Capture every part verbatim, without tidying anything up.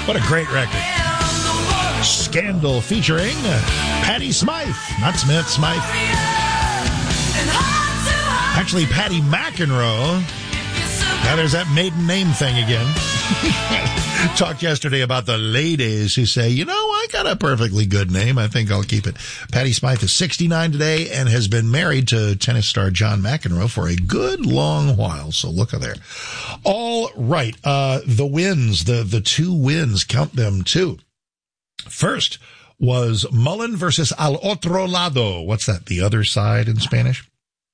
What a great record. Scandal featuring Patty Smyth. Not Smith, Smyth. Actually, Patty McEnroe. Now there's that maiden name thing again. Talked yesterday about the ladies who say, you know, I got a perfectly good name. I think I'll keep it. Patty Smyth is sixty-nine today and has been married to tennis star John McEnroe for a good long while. So look at there. All right. Uh, the wins, the, the two wins, count them too. First was Mullen versus Al Otro Lado. What's that? The other side in Spanish?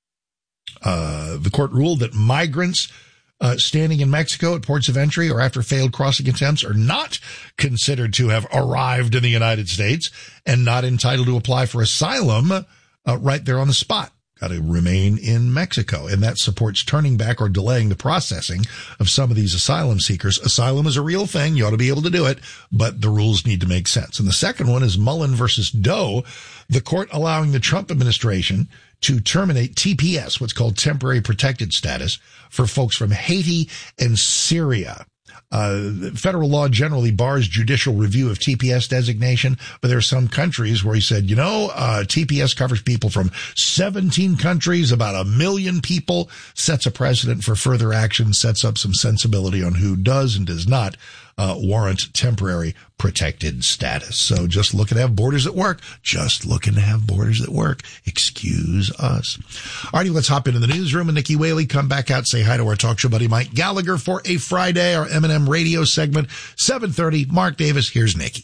Uh, the court ruled that migrants Uh, standing in Mexico at ports of entry or after failed crossing attempts are not considered to have arrived in the United States and not entitled to apply for asylum uh, right there on the spot. Got to remain in Mexico. And that supports turning back or delaying the processing of some of these asylum seekers. Asylum is a real thing. You ought to be able to do it, but the rules need to make sense. And the second one is Mullen versus Doe, the court allowing the Trump administration to terminate T P S, what's called temporary protected status, for folks from Haiti and Syria. Uh, federal law generally bars judicial review of T P S designation, but there are some countries where he said, you know, uh, T P S covers people from seventeen countries, about a million people, sets a precedent for further action, sets up some sensibility on who does and does not uh, warrant temporary protected status. So just looking to have borders at work. Just looking to have borders at work. Excuse us. Alrighty, let's hop into the newsroom and Nikki Whaley come back out, say hi to our talk show buddy Mike Gallagher for a Friday, our M and M radio segment, seven thirty. Mark Davis, here's Nikki.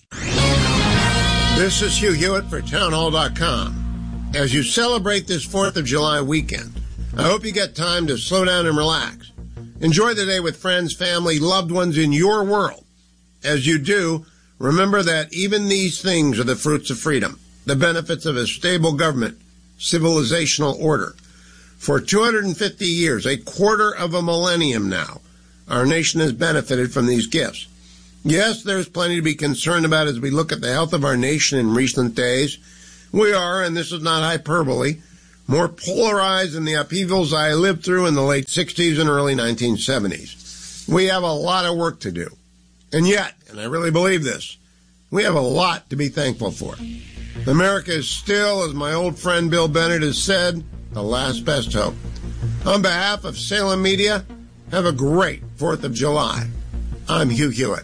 This is Hugh Hewitt for townhall dot com. As you celebrate this fourth of July weekend, I hope you get time to slow down and relax. Enjoy the day with friends, family, loved ones in your world. As you do, remember that even these things are the fruits of freedom, the benefits of a stable government, civilizational order. For two hundred fifty years, a quarter of a millennium now, our nation has benefited from these gifts. Yes, there's plenty to be concerned about as we look at the health of our nation in recent days. We are, and this is not hyperbole, more polarized than the upheavals I lived through in the late sixties and early nineteen seventies. We have a lot of work to do. And yet, and I really believe this, we have a lot to be thankful for. America is still, as my old friend Bill Bennett has said, the last best hope. On behalf of Salem Media, have a great fourth of July. I'm Hugh Hewitt.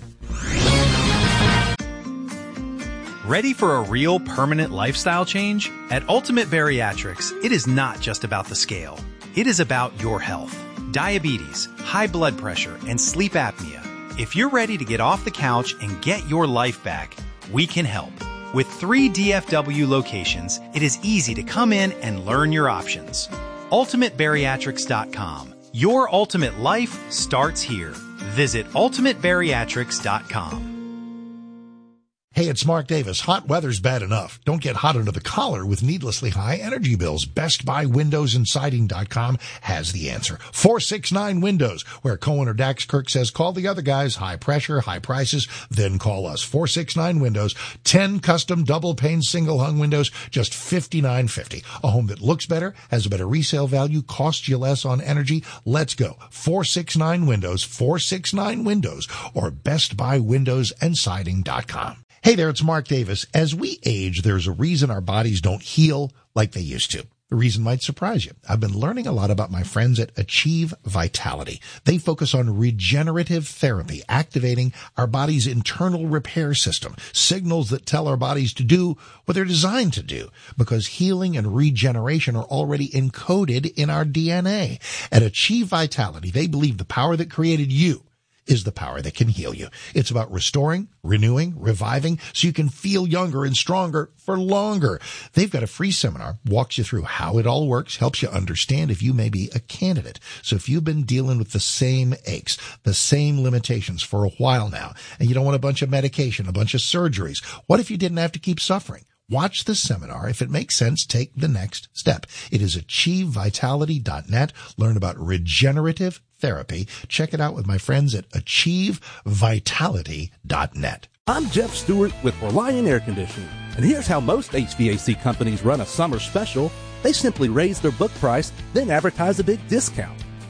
Ready for a real permanent lifestyle change? At Ultimate Bariatrics, it is not just about the scale. It is about your health. Diabetes, high blood pressure, and sleep apnea. If you're ready to get off the couch and get your life back, we can help. With three D F W locations, it is easy to come in and learn your options. ultimate bariatrics dot com. Your ultimate life starts here. Visit ultimate bariatrics dot com. Hey, it's Mark Davis. Hot weather's bad enough. Don't get hot under the collar with needlessly high energy bills. Best Buy Windows and Siding dot com has the answer. four six nine Windows, where Cohen or Dax Kirk says, call the other guys. High pressure, high prices, then call us. four six nine Windows, ten custom double pane single hung windows, just fifty-nine fifty. A home that looks better, has a better resale value, costs you less on energy. Let's go. four six nine Windows, four six nine Windows, or Best Buy Windows and Siding dot com. Hey there, it's Mark Davis. As we age, there's a reason our bodies don't heal like they used to. The reason might surprise you. I've been learning a lot about my friends at Achieve Vitality. They focus on regenerative therapy, activating our body's internal repair system, signals that tell our bodies to do what they're designed to do, because healing and regeneration are already encoded in our D N A. At Achieve Vitality, they believe the power that created you is the power that can heal you. It's about restoring, renewing, reviving, so you can feel younger and stronger for longer. They've got a free seminar, walks you through how it all works, helps you understand if you may be a candidate. So if you've been dealing with the same aches, the same limitations for a while now, and you don't want a bunch of medication, a bunch of surgeries, what if you didn't have to keep suffering? Watch the seminar. If it makes sense, take the next step. It is achieve vitality dot net. Learn about regenerative therapy. Check it out with my friends at achieve vitality dot net. I'm Jeff Stewart with Reliant Air Conditioning, and here's how most H V A C companies run a summer special. They simply raise their book price, then advertise a big discount.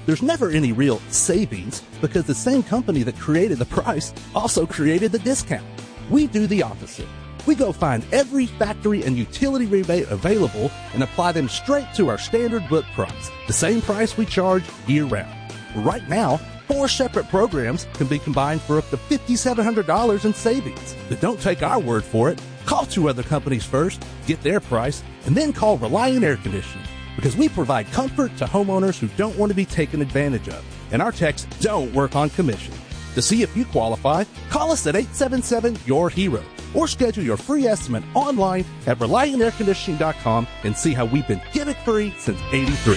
There's never any real savings because the same company that created the price also created the discount. We do the opposite. We go find every factory and utility rebate available and apply them straight to our standard book price, the same price we charge year-round. Right now, four separate programs can be combined for up to five thousand seven hundred dollars in savings. But don't take our word for it. Call two other companies first, get their price, and then call Reliant Air Conditioning, because we provide comfort to homeowners who don't want to be taken advantage of, and our techs don't work on commission. To see if you qualify, call us at eight seven seven, Y O U R Hero, or schedule your free estimate online at reliant air conditioning dot com and see how we've been gimmick-free since eighty-three.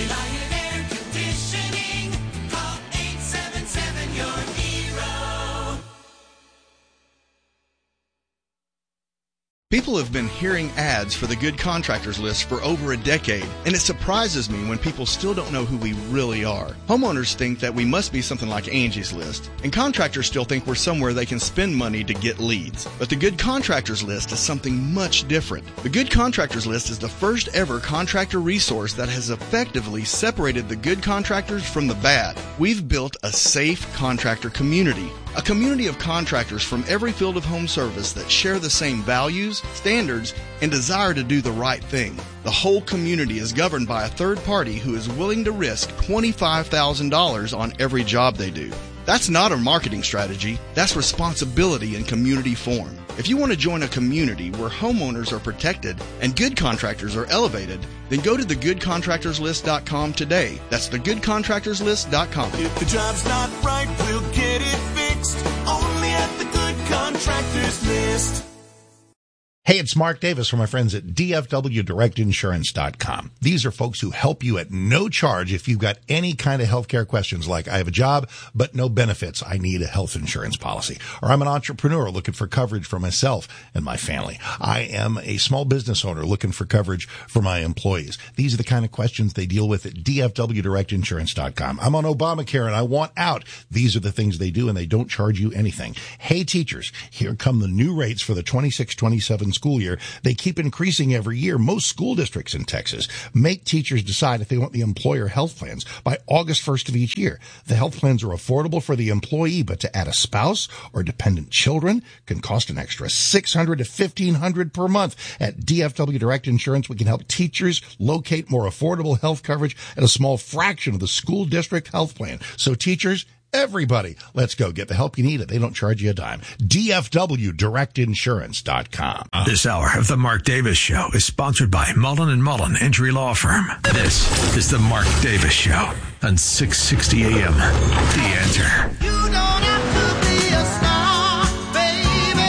People have been hearing ads for the Good Contractors List for over a decade, and it surprises me when people still don't know who we really are. Homeowners think that we must be something like Angie's List, and contractors still think we're somewhere they can spend money to get leads. But the Good Contractors List is something much different. The Good Contractors List is the first ever contractor resource that has effectively separated the good contractors from the bad. We've built a safe contractor community. A community of contractors from every field of home service that share the same values, standards, and desire to do the right thing. The whole community is governed by a third party who is willing to risk twenty-five thousand dollars on every job they do. That's not a marketing strategy. That's responsibility in community form. If you want to join a community where homeowners are protected and good contractors are elevated, then go to the good contractors list dot com today. That's the good contractors list dot com. If the job's not right, we'll get it fixed. Only at the Good Contractors List. Hey, it's Mark Davis from my friends at D F W direct insurance dot com. These are folks who help you at no charge if you've got any kind of healthcare questions like, I have a job, but no benefits. I need a health insurance policy. Or I'm an entrepreneur looking for coverage for myself and my family. I am a small business owner looking for coverage for my employees. These are the kind of questions they deal with at D F W direct insurance dot com. I'm on Obamacare and I want out. These are the things they do, and they don't charge you anything. Hey, teachers, here come the new rates for the twenty-six twenty-seven school year. They keep increasing every year. Most school districts in Texas make teachers decide if they want the employer health plans by August first of each year. The health plans are affordable for the employee, but to add a spouse or dependent children can cost an extra six hundred dollars to fifteen hundred dollars per month. At D F W Direct Insurance, we can help teachers locate more affordable health coverage at a small fraction of the school district health plan. So teachers, everybody, let's go get the help you need. They don't charge you a dime. D F W direct insurance dot com. This hour of the Mark Davis Show is sponsored by Mullen and Mullen Injury Law Firm. This is the Mark Davis Show on six sixty A M. The Answer. You don't have to be a star, baby,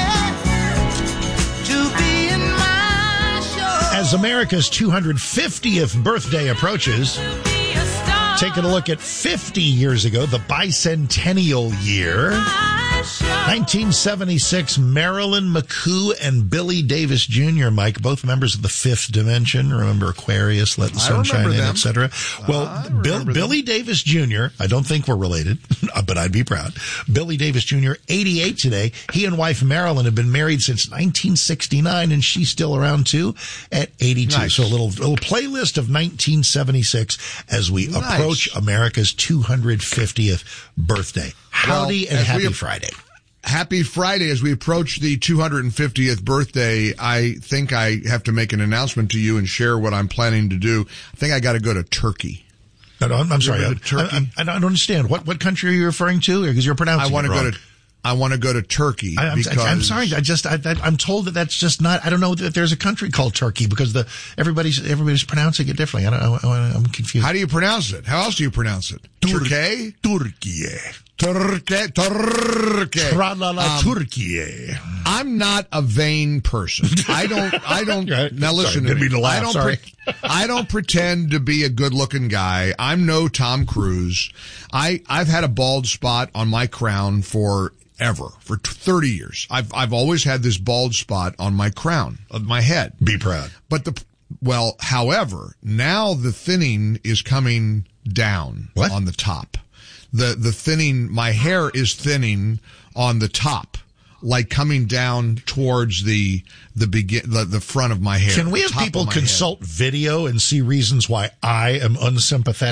to be in my show. As America's two hundred fiftieth birthday approaches, taking a look at fifty years ago, the bicentennial year, nineteen seventy-six, Marilyn McCoo and Billy Davis Junior, Mike, both members of the Fifth Dimension. Remember Aquarius, Let the Sun Shine In, et cetera. Well, Bill, Billy Davis Junior, I don't think we're related, but I'd be proud. Billy Davis Junior, eighty-eight today. He and wife Marilyn have been married since nineteen sixty-nine, and she's still around too at eighty-two. Nice. So a little, little playlist of nineteen seventy-six as we nice. approach America's two hundred fiftieth birthday. Howdy well, and happy we, Friday. Happy Friday. As we approach the two hundred fiftieth birthday, I think I have to make an announcement to you and share what I'm planning to do. I think I got to go to Turkey. No, no, I'm, I'm sorry. I, Turkey? I, I, I don't understand. What what country are you referring to? Because you're pronouncing I want it to wrong. go to I want to go to Turkey. I, I'm, because I'm sorry. I just I, I, I'm told that that's just not. I don't know that there's a country called Turkey because the everybody's everybody's pronouncing it differently. I don't. I, I'm confused. How do you pronounce it? How else do you pronounce it? Turkey. Turkey. Turkey. Turkey. Tra-la-la, um, Turkey. I'm not a vain person. I don't. I don't. Right. Now listen sorry, to me. To laugh, I don't. sorry. Pre- I don't pretend to be a good-looking guy. I'm no Tom Cruise. I I've had a bald spot on my crown for. Ever for thirty years. I've, I've always had this bald spot on my crown of my head. Be proud. But the, well, however, now the thinning is coming down what? on the top. The, the thinning, my hair is thinning on the top, like coming down towards the, the begin, the, the front of my hair. Can we have people consult head. video and see reasons why I am unsympathetic?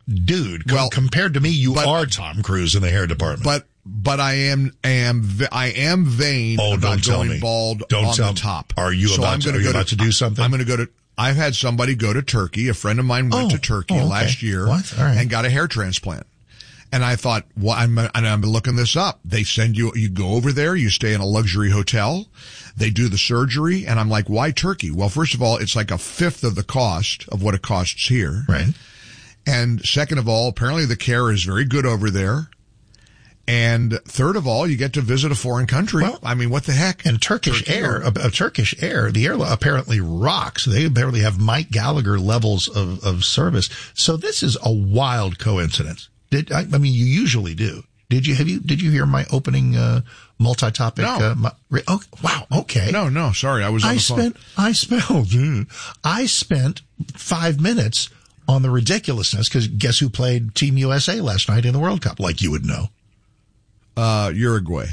dude, com- Well, compared to me, you but- are Tom Cruise in the hair department. But but I am am v- I am vain Oh, about don't tell going me. bald Don't on tell the me. top. Are you so about I'm to- gonna are you go about to do something? I'm going to go to. I've had somebody go to Turkey. A friend of mine went Oh. to Turkey Oh, okay. last year What? All right. and got a hair transplant. And I thought, well, I'm, and I'm looking this up. They send you, you go over there, you stay in a luxury hotel, they do the surgery, and I'm like, why Turkey? Well, first of all, it's like a fifth of the cost of what it costs here. right. And second of all, apparently the care is very good over there. And third of all, you get to visit a foreign country. Well, I mean, what the heck? And Turkish Turkey Air, or- a, a Turkish Air, the air apparently rocks. They apparently have Mike Gallagher levels of, of service. So this is a wild coincidence. Did I, I mean, you usually do. Did you have you did you hear my opening uh, multi-topic? No. Uh, my, oh, wow. Okay. No, no, sorry, I was on I the phone. spent I spent oh, dude. I spent five minutes on the ridiculousness because guess who played Team U S A last night in the World Cup? Like you would know. Uh, Uruguay.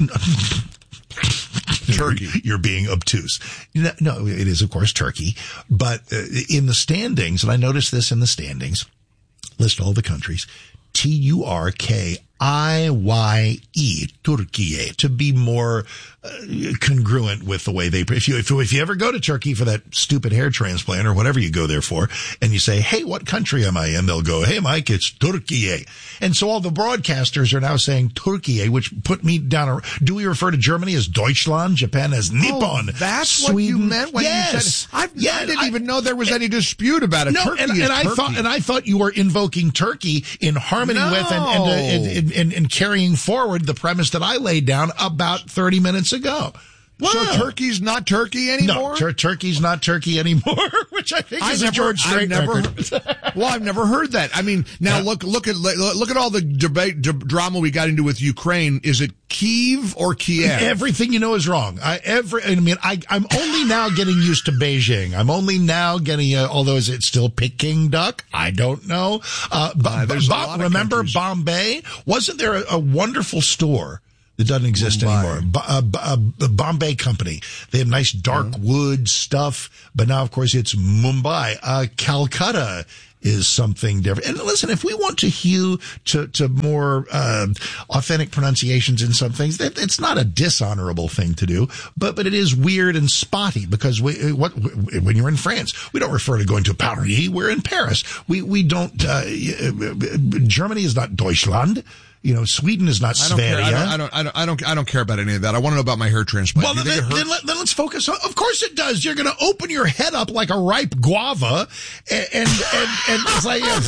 Turkey. You're, you're being obtuse. No, no, it is, of course, Turkey. But uh, in the standings, and I noticed this in the standings, list all the countries, T U R K I Y E, Turkey, to be more uh, congruent with the way they, if you, if, if you ever go to Turkey for that stupid hair transplant or whatever you go there for, and you say, hey, what country am I in? They'll go, hey, Mike, it's Turkey. And so all the broadcasters are now saying Turkey, which put me down. A, do we refer to Germany as Deutschland, Japan as Nippon? Oh, that's Sweden? what you meant when yes. you said it. I, yeah, I didn't I, even know there was any dispute about it. No, Turkey and, is and I Turkey. thought, and I thought you were invoking Turkey in harmony No. with and and, uh, and, and, and and carrying forward the premise that I laid down about thirty minutes ago. So Wow. Turkey's not Turkey anymore? No, tur- Turkey's not Turkey anymore, which I think I is never, a George Strait I've never, record. well, I've never heard that. I mean, now Yeah. look, look at, look at all the debate, d- drama we got into with Ukraine. Is it Kyiv or Kiev? Everything you know is wrong. I every I mean I I'm only now getting used to Beijing. I'm only now getting uh, although is it still Peking duck? I don't know. Uh, b- Uh, there's a b- lot of remember countries. Bombay? Wasn't there a, a wonderful store that doesn't exist Mumbai. anymore? B- uh, b- uh, the Bombay Company. They had nice dark wood stuff, but now of course it's Mumbai. Uh, Calcutta is something different. And listen, if we want to hew to, to more, uh, authentic pronunciations in some things, that, it's not a dishonorable thing to do, but, but it is weird and spotty because we, what, when you're in France, we don't refer to going to Paris. We're in Paris. We, we don't, uh, Germany is not Deutschland. You know, Sweden is not I don't care. Sverige. I don't, I don't, I don't, I don't, I don't care about any of that. I want to know about my hair transplant. Well, Do then, you think it then, hurts? let, then let's focus on, of course it does. You're going to open your head up like a ripe guava and, and, and, and it's like, I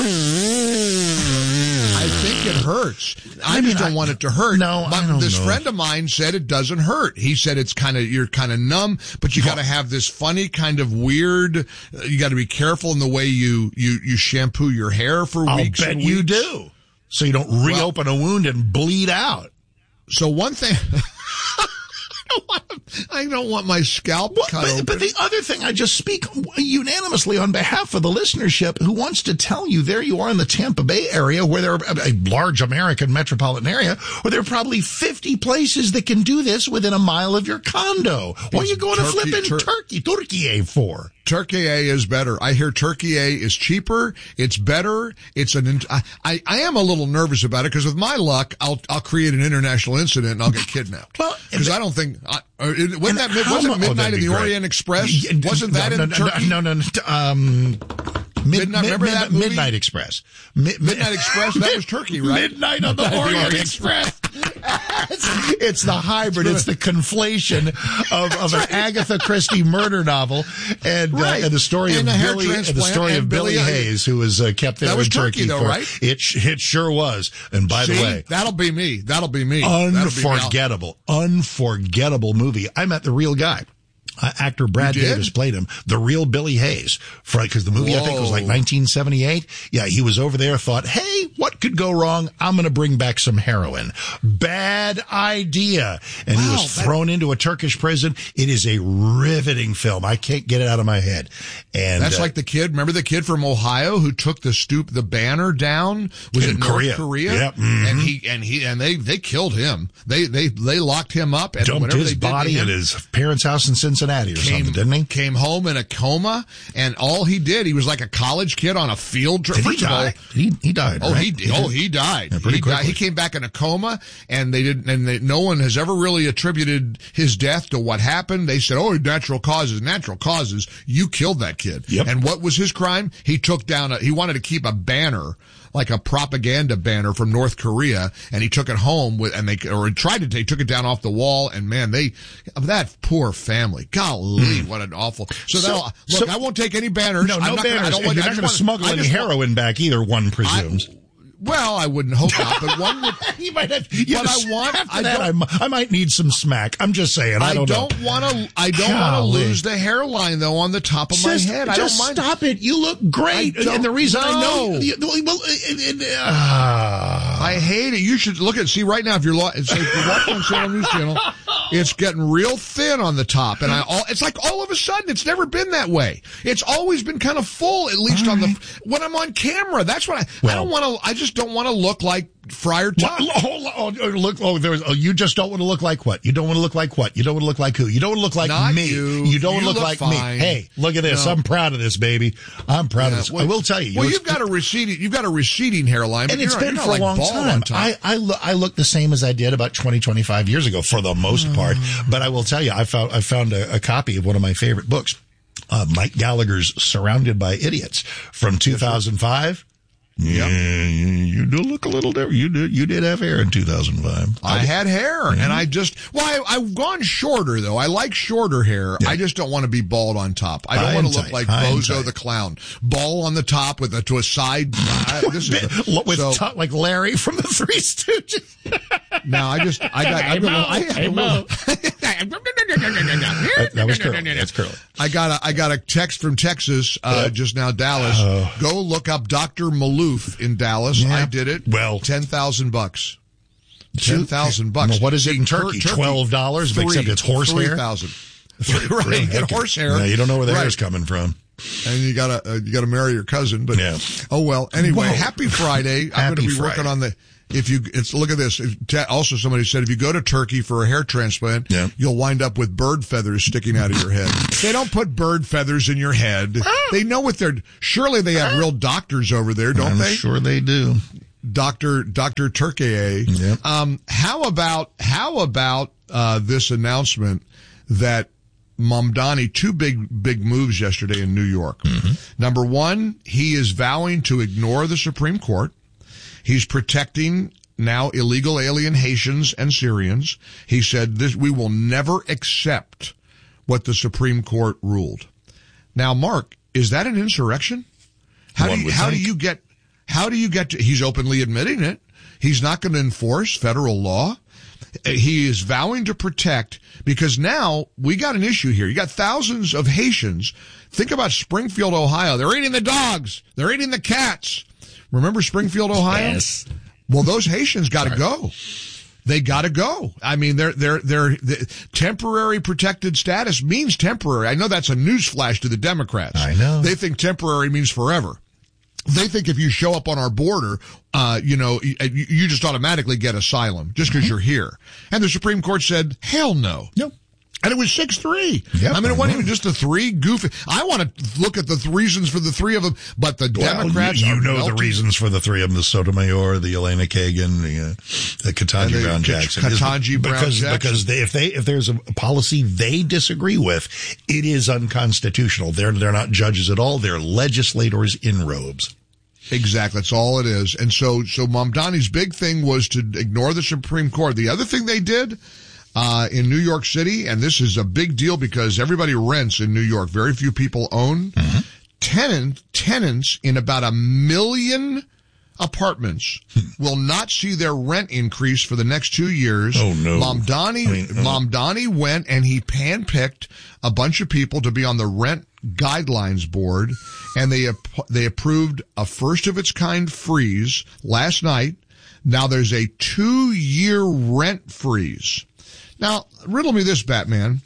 think it hurts. I, I mean, just don't I- want it to hurt. No, but I don't this know. friend of mine said it doesn't hurt. He said it's kind of, you're kind of numb, but you got to have this funny kind of weird, uh, you got to be careful in the way you, you, you shampoo your hair for I'll weeks bet and you weeks. do. So you don't reopen a wound and bleed out. So one thing, I don't want, I don't want my scalp Well, cut but, open. but the other thing, I just speak unanimously on behalf of the listenership who wants to tell you there you are in the Tampa Bay area where there are a large American metropolitan area where there are probably fifty places that can do this within a mile of your condo. What are It's you going Turkey- to flip in Tur- Turkey, Turkey for? Turkey A is better. I hear Turkey A is cheaper. It's better. It's an. I I, I am a little nervous about it because with my luck, I'll I'll create an international incident and I'll get kidnapped. Well, because I don't think I, uh, it, wasn't that And how wasn't mu- oh, Midnight that'd in be the great. Orient Express? Yeah, Wasn't that no, in no, Turkey? No, no, no. no um, Mid, Midnight- remember that movie? Midnight Express. Mid, Midnight Express. That was Turkey, right? Midnight on the Orient Express. it's, it's the hybrid. It's the conflation of, of an Agatha Christie murder novel and, Right. uh, and the story And of a hair Billy, and the transplant story and of Billy, Billy- Hayes, who was uh, kept there That was in Turkey, Turkey though, for, right? It it sure was. And by See, the way, that'll be me. That'll be me. That'll be me. I'll- unforgettable, unforgettable movie. I met the real guy. Uh, actor Brad You did? Davis played him, the real Billy Hayes, because the movie I think was like Whoa. nineteen seventy-eight. Yeah, he was over there, thought, hey, what could go wrong? I'm going to bring back some heroin. Bad idea. And he Wow, was that- thrown into a Turkish prison. It is a riveting film. I can't get it out of my head. And That's uh, like the kid. Remember the kid from Ohio who took the stoop, the banner down? Was In it North Korea. Korea? Yep. Mhm. And he and he and they they killed him. They they they locked him up and dumped whatever his they did to body him, at his parents' house in Cincinnati. Cincinnati or came, something, didn't he? Came home in a coma, and all he did, he was like a college kid on a field trip. Did he First of all, die? He, he died, Oh, right? he, He oh, did. he died. Yeah, pretty he died. quickly. He came back in a coma, and they didn't, and they, no one has ever really attributed his death to what happened. They said, oh, natural causes, natural causes. You killed that kid. Yep. And what was his crime? He took down a, he wanted to keep a banner, like a propaganda banner from North Korea, and he took it home with, and they, or tried to take, took it down off the wall, and man, they, that poor family, golly, what an awful, so, So- that'll, look, so- I won't take any banners. No, I'm no not gonna- I banners. don't And want- you're I not just going to wanna- smuggle I any just want- heroin back either, one presumes. Well, I wouldn't hope not, but one would. You might have, you But just- I want- after I that, don't- I'm- I might need some smack. I'm just saying. I I don't, don't know. want to. I don't want to Golly. lose the hairline though on the top of Just, my head. I just don't mind. stop it. You look great. I don't And the reason I know, know. you, well, it, it, uh, I hate it. You should look at see right now if you're lo- if you're watching on Salem News Channel, it's getting real thin on the top, and I all it's like all of a sudden it's never been that way. It's always been kind of full, at least on the when I'm on camera. That's what I. I Well- don't want to. I just don't want to look like Friar Tuck. Well, hold on. Oh, look, oh, there was, oh, you just don't want to look like what? You don't want to look like what? You don't want to look like who? You don't want to look like Not me. you. don't want You to look, look like fine. me. Hey, look at this. No. I'm proud of this, baby. I'm proud of Yeah, this. well- I will tell you. Well, you you've got a receding. You've got a receding hairline, and but it's you're, been you're for not a like long bald time. on top. I I look I look the same as I did about twenty, twenty-five years ago for the most part. But I will tell you, I found I found a, a copy of one of my favorite books, uh, Mike Gallagher's "Surrounded by Idiots" from two thousand five. Yeah, you, you do look a little different. You did you did have hair in two thousand five. I had hair, and I just well, I, I've gone shorter though. I like shorter hair. Yeah. I just don't want to be bald on top. I don't I want am to look tight. like I am Bozo tight. the Clown, bald on the top with a to a side. I, this is a, with so, t- like Larry from the Three Stooges. now I just I got I, got, I have a little, that, that was curly. That's curly. I got a I got a text from Texas uh, Yep. just now, Dallas. Oh. Go look up Doctor Maloof in Dallas. Yeah. I did it. Well- ten thousand bucks. Ten thousand bucks. Well, what is it in Tur- Turkey? twelve dollars, but except it's horsehair? Three thousand. Right, get horsehair. Yeah, you don't know where the Right. hair's coming from. And you gotta uh, you gotta marry your cousin. But Yeah. oh well. Anyway, Whoa. happy Friday. I'm Happy going to be Friday. working on the. If you, it's look at this. If, te- also, somebody said if you go to Turkey for a hair transplant, Yeah. you'll wind up with bird feathers sticking out of your head. They don't put bird feathers in your head. They know what they're. Surely they have real doctors over there, don't I'm they? sure they do. Doctor Doctor Turkey. Yep. Um, how about how about uh, this announcement that Mamdani, two big big moves yesterday in New York. Mm-hmm. Number one, he is vowing to ignore the Supreme Court. He's protecting now illegal alien Haitians and Syrians. He said this: we will never accept what the Supreme Court ruled. Now, Mark, is that an insurrection? How One do you, would how do think. you get? How do you get to, he's openly admitting it. He's not going to enforce federal law. He is vowing to protect, because now we got an issue here. You got thousands of Haitians. Think about Springfield, Ohio. They're eating the dogs. They're eating the cats. Remember Springfield, Ohio? Yes. Well, those Haitians got to go. They got to go. I mean, they're, they're, they're, the temporary protected status means temporary. I know that's a newsflash to the Democrats. I know. They think temporary means forever. They think if you show up on our border, uh, you know, you, you just automatically get asylum just because you're here. And the Supreme Court said, hell no. Nope. And it was six three. Yep, I mean, it I wasn't know. even just the three goofy. I want to look at the th- reasons for the three of them, but the Well, Democrats you, you are know melting. the reasons for the three of them: the Sotomayor, the Elena Kagan, the, uh, the Ketanji And the Brown K- Jackson. Ketanji Brown because, Jackson. Because they, if they if there's a policy they disagree with, it is unconstitutional. They're they're not judges at all. They're legislators in robes. Exactly. That's all it is. And so, so Mamdani's big thing was to ignore the Supreme Court. The other thing they did, uh, in New York City, and this is a big deal because everybody rents in New York. Very few people own. Mm-hmm. Tenant, tenants in about a million apartments will not see their rent increase for the next two years. Oh, no. Mamdani, I mean, uh, Mamdani went and he handpicked a bunch of people to be on the rent guidelines board, and they ap- they approved a first of its kind freeze last night. Now there's a two year rent freeze. Now, riddle me this, Batman.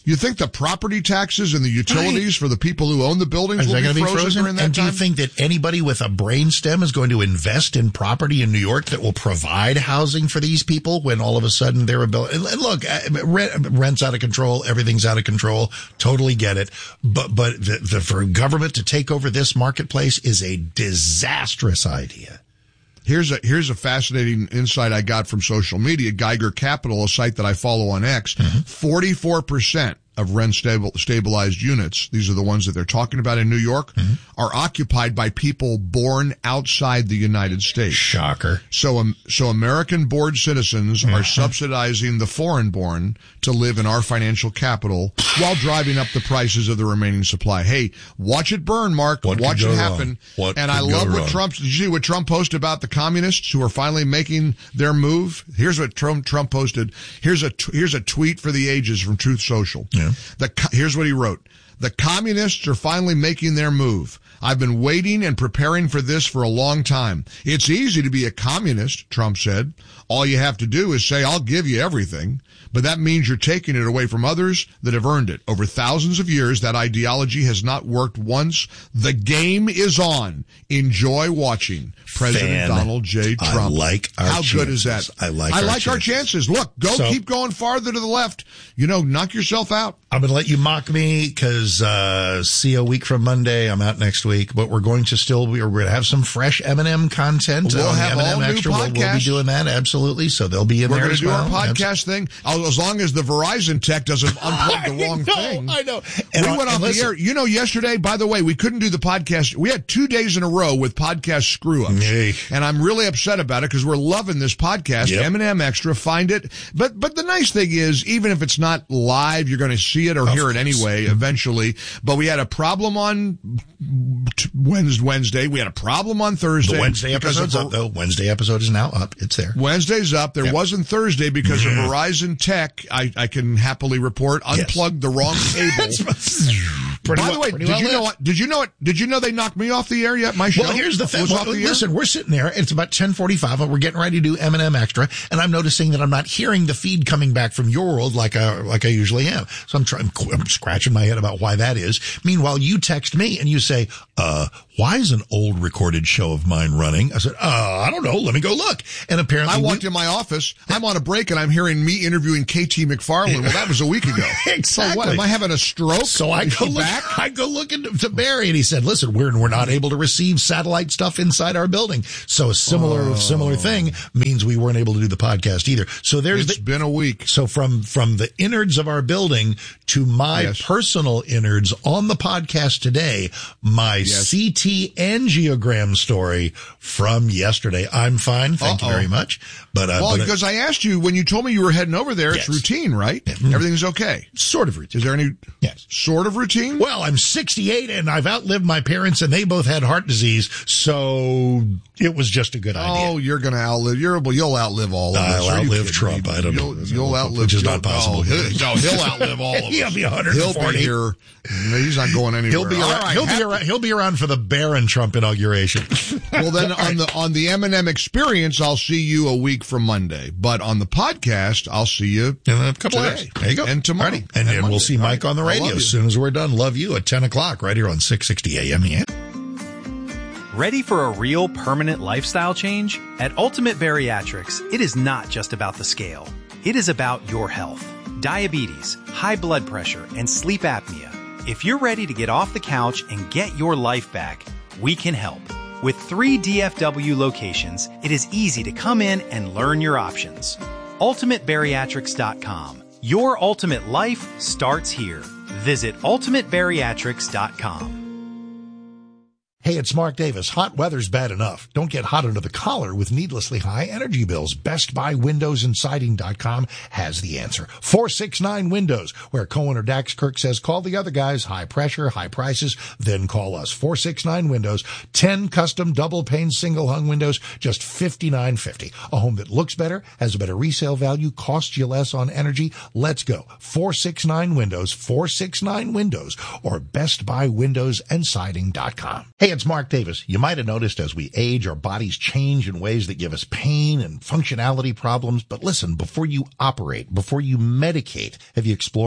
You think the property taxes and the utilities for the people who own the buildings Is will that be going to be frozen, frozen? during that And do time? you think that anybody with a brainstem is going to invest in property in New York that will provide housing for these people when all of a sudden their ability? And look, rent, rent's out of control, everything's out of control. Totally get it, but but the, the, for government to take over this marketplace is a disastrous idea. Here's a here's a fascinating insight I got from social media. Geiger Capital, a site that I follow on X, forty-four percent of rent stabil- stabilized units, these are the ones that they're talking about in New York, mm-hmm. are occupied by people born outside the United States. Shocker. So, um, so American-born citizens mm-hmm. are subsidizing the foreign-born to live in our financial capital while driving up the prices of the remaining supply. Hey, watch it burn, Mark. What watch it happen. Wrong? What and I love what wrong? Trump, did you see what Trump posted about the communists who are finally making their move? Here's what Trump, Trump posted. Here's a, here's a tweet for the ages from Truth Social. Yeah. The, here's what he wrote. The communists are finally making their move. I've been waiting and preparing for this for a long time. It's easy to be a communist, Trump said. All you have to do is say, I'll give you everything. But that means you're taking it away from others that have earned it. Over thousands of years, that ideology has not worked once. The game is on. Enjoy watching. President Fan. Donald J. Trump. I like our How chances. good is that? I like I our like chances. our chances. Look, go So- keep going farther to the left. You know, knock yourself out. I'm going to let you mock me because uh, see a week from Monday. I'm out next week, but we're going to still be, we're going to have some fresh M and M content. We'll on the have M and M all new Extra. We'll, we'll be podcasts. doing that absolutely. So they'll be in We're there going to as do well. our Abs- podcast thing as long as the Verizon tech doesn't unplug the wrong I know, thing. I know. And we I- went off and the listen- air. You know, yesterday, by the way, we couldn't do the podcast. We had two days in a row with podcast screw-ups. Yay. And I'm really upset about it because we're loving this podcast. Yep. M and M Extra, find it. But but the nice thing is, even if it's not live, you're going to see it or Of hear it course. anyway, eventually. But we had a problem on t- Wednes- Wednesday. We had a problem on Thursday. The Wednesday because of episode's up, though. Wednesday episode is now up. It's there. Wednesday's up. There Yep. wasn't Thursday because Mm. of Verizon Tech. I, I can happily report unplugged the wrong cable. Pretty By well- the way, pretty did well you lit. know what? Did you know it? Did you know they knocked me off the air yet? My show. Well, here's the thing. Was Well, off the air? listen, we're sitting there. It's about ten forty-five, and we're getting ready to do M and M Extra, and I'm noticing that I'm not hearing the feed coming back from your world like I like I usually am. So I'm trying. I'm scratching my head about why that is. Meanwhile, you text me and you say, "Uh, why is an old recorded show of mine running?" I said, "Uh, I don't know. Let me go look." And apparently, I we- walked in my office. I'm on a break, and I'm hearing me interviewing K T McFarland. Well, that was a week ago. Exactly. So what? Am I having a stroke? So I Is go she look, back? I go look into to Barry, and he said, "Listen, we're we're not able to receive satellite stuff inside our building." So a similar Oh. similar thing means we weren't able to do the podcast either. So there's It's the, been a week. so from from the innards of our building to my Yes. personal innards on the podcast today, my Yes. C T angiogram story from yesterday. I'm fine, thank Uh-oh. you very much. But uh, Well, but, uh, because I asked you when you told me you were heading over there, it's Yes. routine, right? Everything's okay. sort of routine. Is there any Yes. sort of routine? Well, I'm sixty-eight and I've outlived my parents and they both had heart disease, so it was just a good idea. Oh, you're going to outlive. You're well. You'll outlive all of us. I'll Are you outlive kidding Trump. me? I don't you'll, know. You'll outlive, Which is you'll- not possible. No, he'll, no, he'll outlive all of us. He'll be one hundred He'll forty. be here. No, he's not going anywhere. He'll be All around. right, he'll happy- be around. He'll be around for the Barron Trump inauguration. Well, then on the on the M and M experience, I'll see you a week from Monday. But on the podcast, I'll see you in a couple today. hours. There you go. And tomorrow. Alrighty. And, then Monday. we'll see All Mike right. on the I radio love you. as soon as we're done. Love you at ten o'clock right here on six sixty A M. The Answer. Ready for a real permanent lifestyle change? At Ultimate Bariatrics, it is not just about the scale. It is about your health. Diabetes, high blood pressure, and sleep apnea. If you're ready to get off the couch and get your life back, we can help. With three D F W locations, it is easy to come in and learn your options. ultimate bariatrics dot com. Your ultimate life starts here. Visit ultimate bariatrics dot com. Hey, it's Mark Davis. Hot weather's bad enough. Don't get hot under the collar with needlessly high energy bills. Best Buy Windows and Siding dot com has the answer. four six nine Windows, where Cohen or Dax Kirk says call the other guys. High pressure, high prices, then call us. four six nine Windows, ten custom double pane single hung windows, just fifty-nine fifty. A home that looks better, has a better resale value, costs you less on energy. Let's go. four six nine Windows, four six nine Windows, or Best Buy Windows and Siding dot com. Hey, it's Mark Davis. You might have noticed as we age, our bodies change in ways that give us pain and functionality problems. But listen, before you operate, before you medicate, have you explored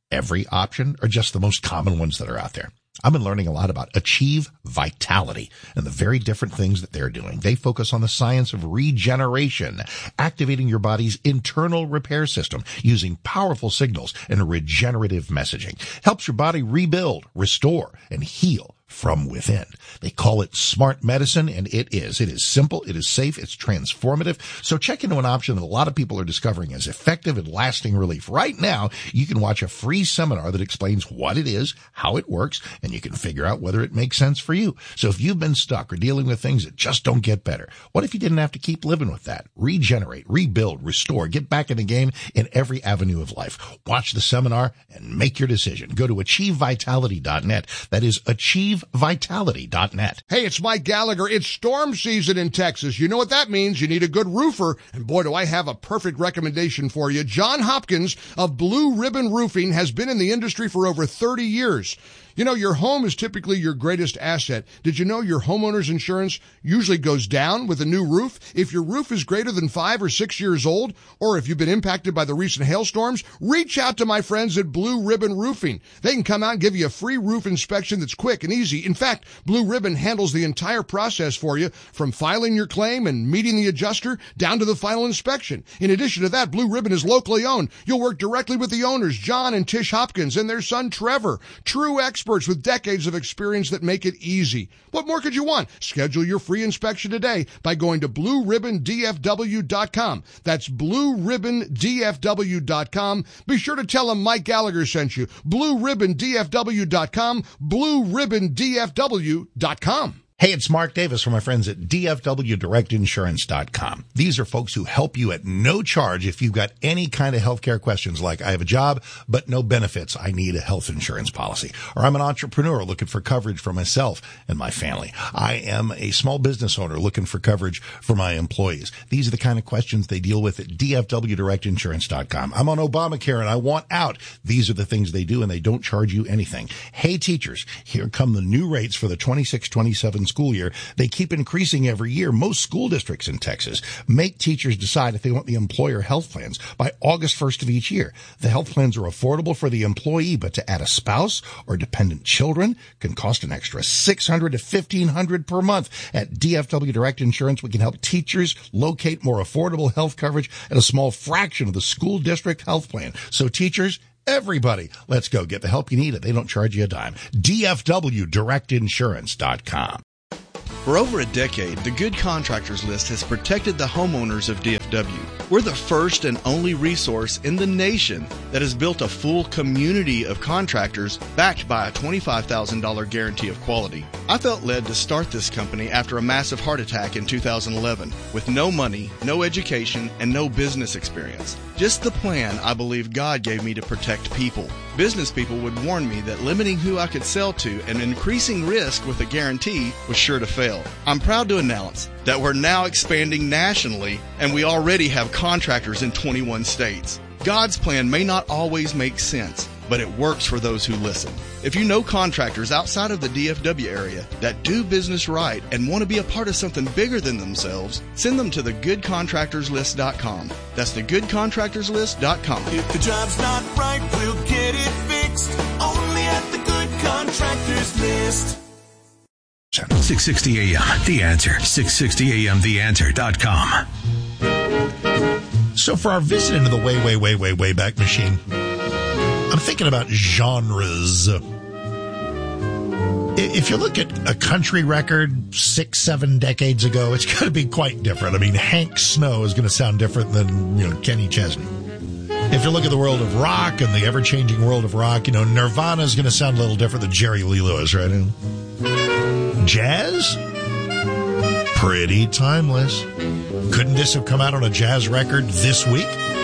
every option or just the most common ones that are out there? I've been learning a lot about Achieve Vitality and the very different things that they're doing. They focus on the science of regeneration, activating your body's internal repair system using powerful signals and regenerative messaging. Helps your body rebuild, restore, and heal from within. They call it smart medicine, and it is. It is simple, it is safe, it's transformative. So check into an option that a lot of people are discovering as effective and lasting relief. Right now, you can watch a free seminar that explains what it is, how it works, and you can figure out whether it makes sense for you. So if you've been stuck or dealing with things that just don't get better, what if you didn't have to keep living with that? Regenerate, rebuild, restore, get back in the game in every avenue of life. Watch the seminar and make your decision. Go to achieve vitality dot net. That is achieve vitality dot net. Hey, it's Mike Gallagher. It's storm season in Texas. You know what that means. You need a good roofer. And boy, do I have a perfect recommendation for you. John Hopkins of Blue Ribbon Roofing has been in the industry for over thirty years. You know, your home is typically your greatest asset. Did you know your homeowner's insurance usually goes down with a new roof? If your roof is greater than five or six years old, or if you've been impacted by the recent hailstorms, reach out to my friends at Blue Ribbon Roofing. They can come out and give you a free roof inspection that's quick and easy. In fact, Blue Ribbon handles the entire process for you, from filing your claim and meeting the adjuster down to the final inspection. In addition to that, Blue Ribbon is locally owned. You'll work directly with the owners, John and Tish Hopkins, and their son, Trevor. True experts with decades of experience that make it easy. What more could you want? Schedule your free inspection today by going to blue ribbon d f w dot com. That's blue ribbon d f w dot com. Be sure to tell them Mike Gallagher sent you. blue ribbon d f w dot com. blue ribbon d f w dot com. Hey, it's Mark Davis from my friends at d f w direct insurance dot com. These are folks who help you at no charge if you've got any kind of healthcare questions like, I have a job, but no benefits. I need a health insurance policy. Or I'm an entrepreneur looking for coverage for myself and my family. I am a small business owner looking for coverage for my employees. These are the kind of questions they deal with at d f w direct insurance dot com. I'm on Obamacare and I want out. These are the things they do, and they don't charge you anything. Hey, teachers, here come the new rates for the twenty-six twenty-seven school year. They keep increasing every year. Most school districts in Texas make teachers decide if they want the employer health plans by August first of each year. The health plans are affordable for the employee, but to add a spouse or dependent children can cost an extra six hundred dollars to fifteen hundred dollars per month. At D F W Direct Insurance, we can help teachers locate more affordable health coverage at a small fraction of the school district health plan. So teachers, everybody, let's go get the help you need. They don't charge you a dime. d f w direct insurance dot com. For over a decade, the Good Contractors List has protected the homeowners of D F W. We're the first and only resource in the nation that has built a full community of contractors backed by a twenty-five thousand dollars guarantee of quality. I felt led to start this company after a massive heart attack in two thousand eleven with no money, no education, and no business experience. Just the plan I believe God gave me to protect people. Business people would warn me that limiting who I could sell to and increasing risk with a guarantee was sure to fail. I'm proud to announce that we're now expanding nationally, and we already have contractors in twenty-one states. God's plan may not always make sense, but it works for those who listen. If you know contractors outside of the D F W area that do business right and want to be a part of something bigger than themselves, send them to the good contractors list dot com. That's the good contractors list dot com. If the job's not right, we'll get it fixed. Only at the Good Contractors List. six sixty A M, The Answer. six sixty A M the answer dot com. So for our visit into the way, way, way, way, way back machine, I'm thinking about genres. If you look at a country record six, seven decades ago, it's going to be quite different. I mean, Hank Snow is going to sound different than, you know, Kenny Chesney. If you look at the world of rock and the ever-changing world of rock, you know, Nirvana is going to sound a little different than Jerry Lee Lewis, right? Jazz? Pretty timeless. Couldn't this have come out on a jazz record this week?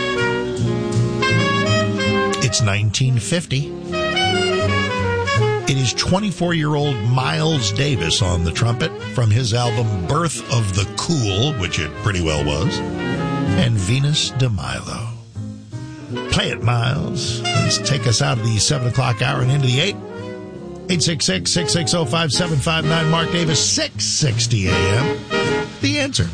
It's nineteen fifty. It is twenty-four-year-old Miles Davis on the trumpet from his album Birth of the Cool, which it pretty well was, and Venus de Milo. Play it, Miles. Let's take us out of the seven o'clock hour and into the eight. eight six six, six six zero, five seven five nine. Mark Davis, six sixty A M. The Answer.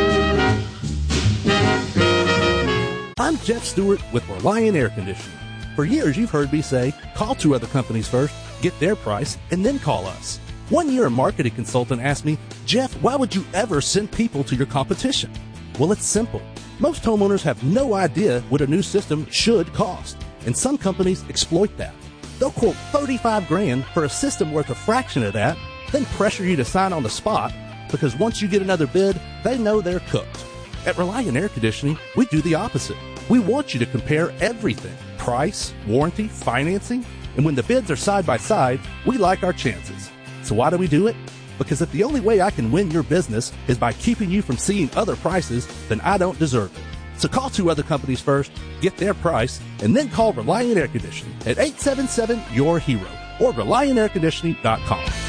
I'm Jeff Stewart with Reliant Air Conditioning. For years, you've heard me say, call two other companies first, get their price, and then call us. One year, a marketing consultant asked me, Jeff, why would you ever send people to your competition? Well, it's simple. Most homeowners have no idea what a new system should cost, and some companies exploit that. They'll quote thirty-five grand for a system worth a fraction of that, then pressure you to sign on the spot, because once you get another bid, they know they're cooked. At Reliant Air Conditioning, we do the opposite. We want you to compare everything: price, warranty, financing, and when the bids are side by side, we like our chances. So why do we do it? Because if the only way I can win your business is by keeping you from seeing other prices, then I don't deserve it. So call two other companies first, get their price, and then call Reliant Air Conditioning at eight seven seven, Y O U R, HERO or Reliant Air Conditioning dot com.